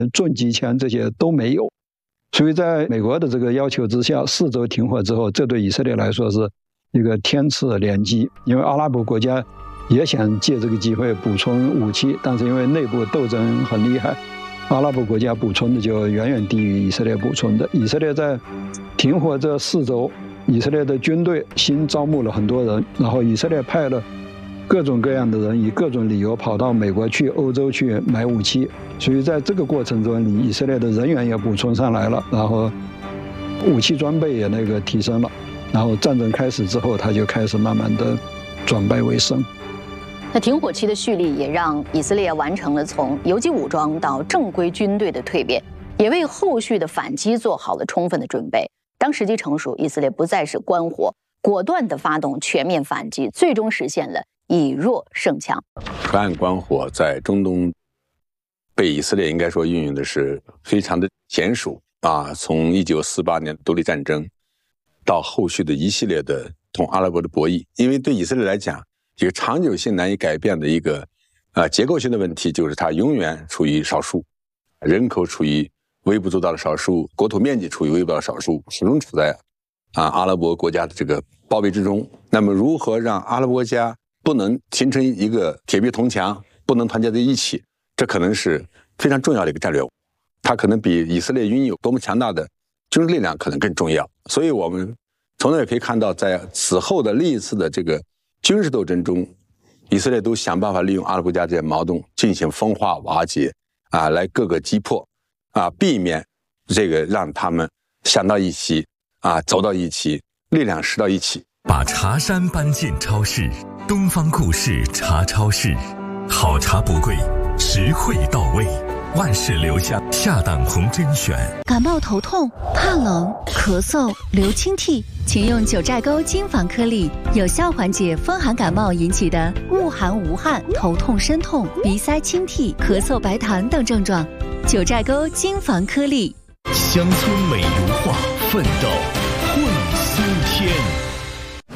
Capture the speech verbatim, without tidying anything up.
重机枪这些都没有。所以在美国的这个要求之下，四周停火之后，这对以色列来说是一个天赐良机，因为阿拉伯国家也想借这个机会补充武器，但是因为内部斗争很厉害，阿拉伯国家补充的就远远低于以色列补充的。以色列在停火这四周，以色列的军队新招募了很多人，然后以色列派了各种各样的人，以各种理由跑到美国去、欧洲去买武器，所以在这个过程中，以色列的人员也补充上来了，然后武器装备也那个提升了，然后战争开始之后，他就开始慢慢的转败为胜。 那停火期的蓄力也让以色列完成了从游击武装到正规军队的蜕变，也为后续的反击做好了充分的准备。当时机成熟，以色列不再是关火，果断地发动全面反击，最终实现了以弱胜强。 河岸关火在中东被以色列应该说运用的是非常的娴熟啊！从一九四八年独立战争到后续的一系列的同阿拉伯的博弈，因为对以色列来讲，一个长久性难以改变的一个呃结构性的问题，就是它永远处于少数，人口处于微不足道的少数，国土面积处于微不足道的少数，始终处在啊阿拉伯国家的这个包围之中。那么如何让阿拉伯国家不能形成一个铁壁铜墙，不能团结在一起，这可能是非常重要的一个战略。它可能比以色列拥有多么强大的军事力量可能更重要。所以我们从那也可以看到，在此后的历次的这个军事斗争中，以色列都想办法利用阿拉伯国家这些矛盾进行分化瓦解啊，来各个击破啊，避免这个让他们想到一起啊，走到一起，力量使到一起。 把茶山搬进超市，东方故事茶超市，好茶不贵，实惠到位，万事留香，下档红甄选。 感冒头痛、怕冷、咳嗽、流清涕，请用九寨沟金防颗粒，有效缓解风寒感冒引起的恶寒无汗、头痛身痛、鼻塞清涕、咳嗽白痰等症状。九寨沟金防颗粒， 乡村美如画，奋斗混新天。